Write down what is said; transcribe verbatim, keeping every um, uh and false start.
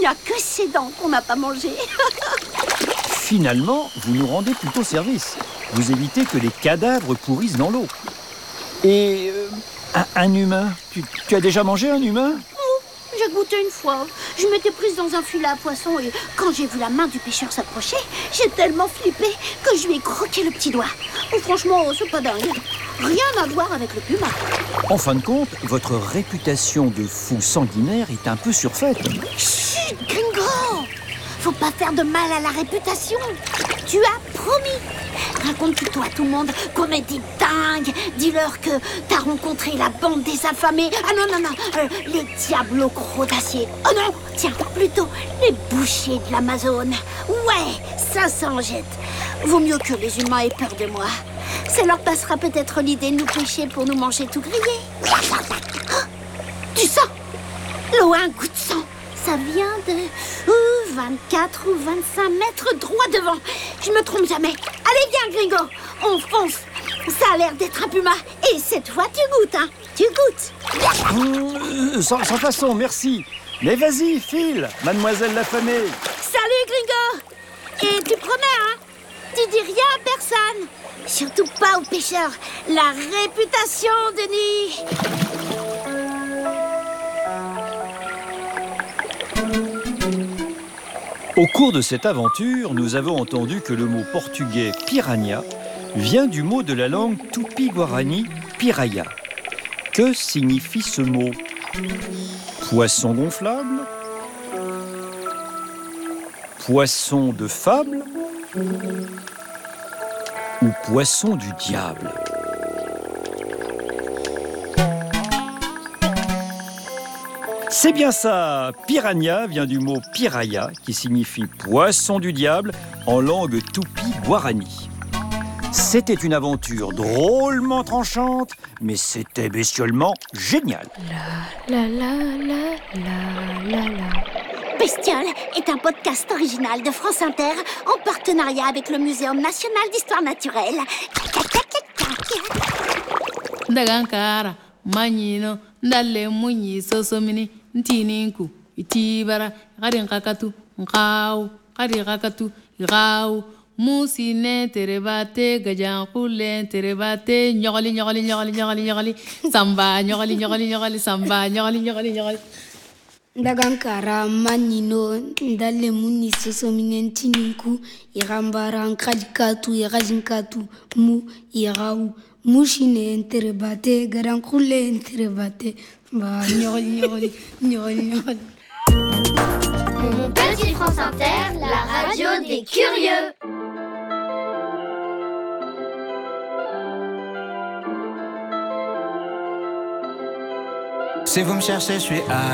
n'y a que ses dents qu'on n'a pas mangées. Finalement, vous nous rendez plutôt service. Vous évitez que les cadavres pourrissent dans l'eau. Et euh, un, un humain, tu, tu as déjà mangé un humain ? J'ai goûté une fois. Je m'étais prise dans un filet à poisson et quand j'ai vu la main du pêcheur s'approcher, j'ai tellement flippé que je lui ai croqué le petit doigt. Et franchement, c'est pas dingue. Rien à voir avec le puma. En fin de compte, votre réputation de fou sanguinaire est un peu surfaite. Chut, Gringo! Faut pas faire de mal à la réputation. Tu as promis. Raconte plutôt à tout le monde qu'on est des dingues. Dis-leur que t'as rencontré la bande des affamés. Ah non, non, non, euh, les diables au croc d'acier. Oh non, tiens, plutôt les bouchers de l'Amazone. Ouais, ça s'en jette. Vaut mieux que les humains aient peur de moi. Ça leur passera peut-être l'idée de nous pêcher pour nous manger tout grillé. Oh, du sang! L'eau a un goût de sang. Ça vient de euh, vingt-quatre ou vingt-cinq mètres droit devant. Je me trompe jamais. Allez, viens, Gringo. On fonce. Ça a l'air d'être un puma. Et cette fois, tu goûtes, hein. Tu goûtes. Mmh, sans, sans façon, merci. Mais vas-y, file, mademoiselle l'affamée. Salut, Gringo. Et tu promets, hein? Tu dis rien à personne. Surtout pas aux pêcheurs. La réputation, Denis. Au cours de cette aventure, nous avons entendu que le mot portugais piranha vient du mot de la langue tupi-guarani piraya. Que signifie ce mot ? Poisson gonflable ? Poisson de fable ? Ou poisson du diable ? C'est bien ça, piranha vient du mot piraya qui signifie poisson du diable en langue tupi-guarani. C'était une aventure drôlement tranchante, mais c'était bestiolement génial. La la la la la la. Bestiole est un podcast original de France Inter en partenariat avec le Muséum national d'histoire naturelle. Dagankara, Manino, Dalle Muni, Sosomini, Ntininku, Itibara, Karin Kakatu, Nkau, Kari Kakatu, Rau, Musine, Terebate, Gajan Kule, Terebate, Nyoli, Nyoli, Nyoli, Nyoli, Nyoli, Samba, Nyoli, Nyoli, Nyoli, Samba, Nyoli, Nyoli, Nyoli. Dagankara, Manino, Dalle Muni, Sosomini, Ntininku, Irambara, Nkadikatu, Irajinkatu, Mu, Irau. Mouchine terebate, garankule terebate, bah nyoli nyoli nyoli nyoli. Mon petit France Inter, la radio des curieux. Si vous me cherchez, je suis à